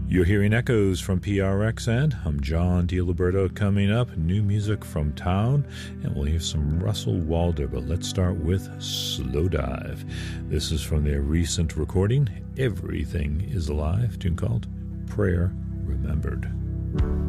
You're hearing echoes from PRXN. I'm John DiLiberto. Coming up, new music from town, and we'll hear some Russell Walder, but let's start with Slowdive. This is from their recent recording, Everything is Alive, tune called Prayer Remembered.